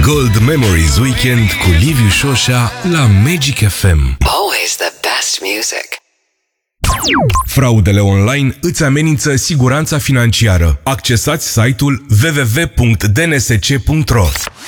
Gold Memories Weekend cu Liviu Șoșa la Magic FM. Always the best music. Fraudele online îți amenință siguranța financiară. Accesați site-ul www.dnsc.ro.